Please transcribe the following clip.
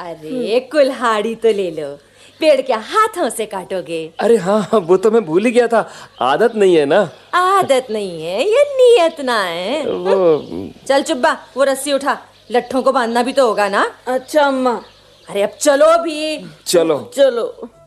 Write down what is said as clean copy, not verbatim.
अरे कुल्हाड़ी तो ले लो, पेड़ क्या हाथों से काटोगे? अरे हाँ, वो तो मैं भूल ही गया था, आदत नहीं है ना। आदत नहीं है, ये नियत ना है। वो चल चुब्बा, वो रस्सी उठा, लट्ठों को बांधना भी तो होगा ना। अच्छा अम्मा। अरे अब चलो भी। चलो। चलो।